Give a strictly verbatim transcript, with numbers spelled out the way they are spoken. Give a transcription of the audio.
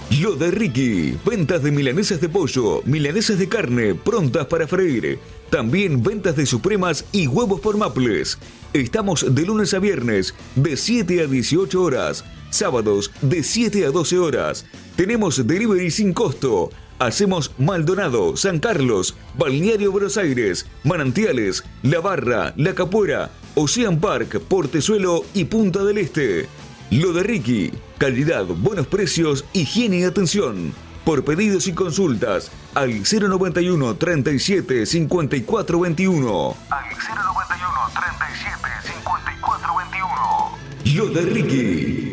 Lo de Ricky, ventas de milanesas de pollo, milanesas de carne, prontas para freír. También ventas de supremas y huevos por Maples. Estamos de lunes a viernes, de siete a dieciocho horas. Sábados, de siete a doce horas. Tenemos delivery sin costo. Hacemos Maldonado, San Carlos, Balneario Buenos Aires, Manantiales, La Barra, La Capuera, Ocean Park, Portezuelo y Punta del Este. Lo de Ricky, calidad, buenos precios, higiene y atención. Por pedidos y consultas, al cero noventa y uno, treinta y siete, cincuenta y cuatro veintiuno. Al cero noventa y uno, treinta y siete, cincuenta y cuatro veintiuno. Lo de Ricky.